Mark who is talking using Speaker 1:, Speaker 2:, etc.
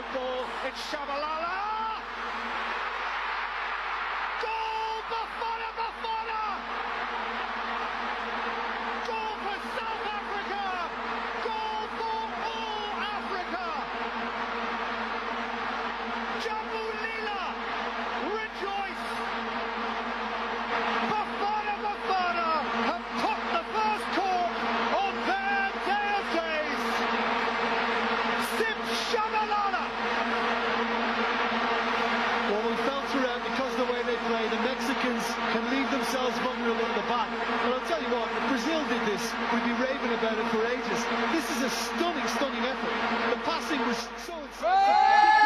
Speaker 1: good ball. It's Shabalala. Goal! Bafana, Bafana! Goal for South Africa! Goal for all Africa! Jambu Lila, rejoice! Bafana, Bafana have topped the first court on their day of days! Sim Shabalala!
Speaker 2: Well, we felt around because of the way they play, the Mexicans can leave themselves vulnerable at the back. But I'll tell you what, if Brazil did this, we'd be raving about it for ages. This is a stunning, stunning effort. The passing was so...